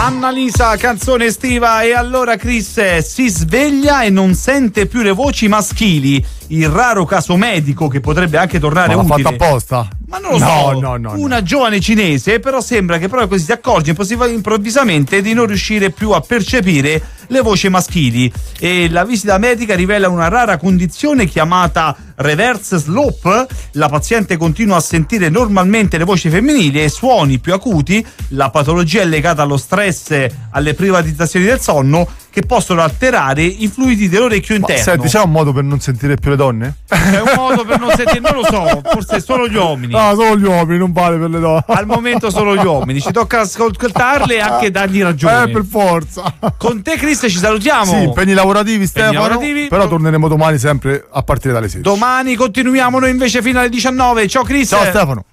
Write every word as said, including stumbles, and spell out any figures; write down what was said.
Annalisa, canzone estiva. E allora Chris si sveglia e non sente più le voci maschili. Il raro caso medico che potrebbe anche tornare ma utile. l'ha fatto apposta? Ma non lo no, so. No, no, Una no. giovane cinese, però sembra che proprio così si accorge improvvisamente di non riuscire più a percepire le voci maschili. E la visita medica rivela una rara condizione chiamata reverse slope. La paziente continua a sentire normalmente le voci femminili e suoni più acuti. La patologia è legata allo stress, alle privatizzazioni del sonno, che possono alterare i fluidi dell'orecchio interno. Ma senti, c'è un modo per non sentire più le donne? C'è un modo per non sentire, non lo so, forse solo gli uomini. No, solo gli uomini, non vale per le donne. Al momento solo gli uomini, ci tocca ascoltarle e anche dargli ragione. Eh, per forza. Con te, Chris, ci salutiamo. Sì, impegni lavorativi, Stefano. lavorativi. Però torneremo domani sempre a partire dalle sedici. Domani continuiamo noi invece fino alle diciannove. Ciao Chris. Ciao Stefano.